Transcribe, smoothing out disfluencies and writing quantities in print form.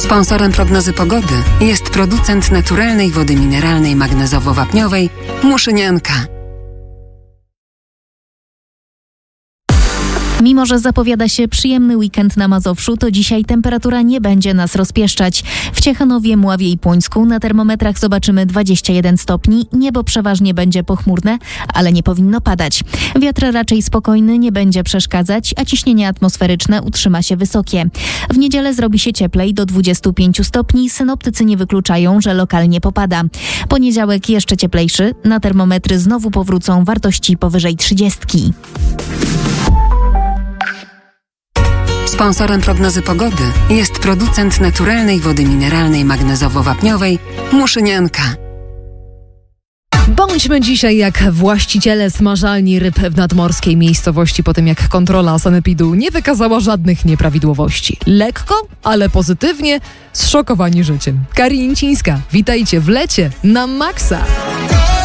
Sponsorem prognozy pogody jest producent naturalnej wody mineralnej magnezowo-wapniowej Muszynianka. Mimo że zapowiada się przyjemny weekend na Mazowszu, to dzisiaj temperatura nie będzie nas rozpieszczać. W Ciechanowie, Mławie i Płońsku na termometrach zobaczymy 21 stopni. Niebo przeważnie będzie pochmurne, ale nie powinno padać. Wiatr raczej spokojny, nie będzie przeszkadzać, a ciśnienie atmosferyczne utrzyma się wysokie. W niedzielę zrobi się cieplej do 25 stopni. Synoptycy nie wykluczają, że lokalnie popada. Poniedziałek jeszcze cieplejszy. Na termometry znowu powrócą wartości powyżej 30. Sponsorem prognozy pogody jest producent naturalnej wody mineralnej magnezowo-wapniowej Muszynianka. Bądźmy dzisiaj jak właściciele smażalni ryb w nadmorskiej miejscowości po tym, jak kontrola sanepidu nie wykazała żadnych nieprawidłowości. Lekko, ale pozytywnie zszokowani życiem. Karin Cińska, witajcie w lecie na maksa!